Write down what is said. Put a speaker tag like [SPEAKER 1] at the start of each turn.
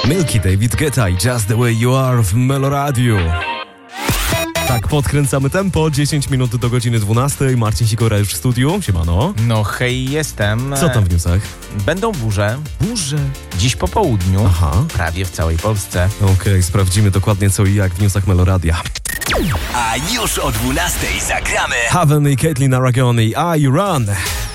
[SPEAKER 1] Milky, David Guetta i Just the Way You Are w Meloradiu. Tak, podkręcamy tempo, 10 minut do godziny 12. Marcin Sikora już w studiu, siemano.
[SPEAKER 2] No hej, jestem.
[SPEAKER 1] Co tam w newsach?
[SPEAKER 2] Będą burze.
[SPEAKER 1] Burze.
[SPEAKER 2] Dziś po południu.
[SPEAKER 1] Aha.
[SPEAKER 2] Prawie w całej Polsce.
[SPEAKER 1] Okej, sprawdzimy dokładnie co i jak w newsach Meloradia.
[SPEAKER 3] A już o 12 zagramy
[SPEAKER 1] Haven i Caitlin Aragon i I Run.